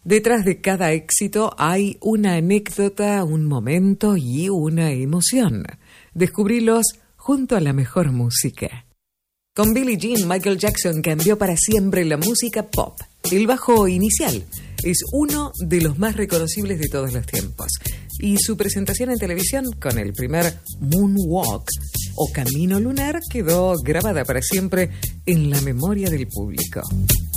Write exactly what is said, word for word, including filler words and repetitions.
Detrás de cada éxito hay una anécdota, un momento y una emoción. Descubrilos junto a la mejor música. Con Billie Jean, Michael Jackson cambió para siempre la música pop. El bajo inicial es uno de los más reconocibles de todos los tiempos. Y su presentación en televisión con el primer Moonwalk o Camino Lunar quedó grabada para siempre en la memoria del público.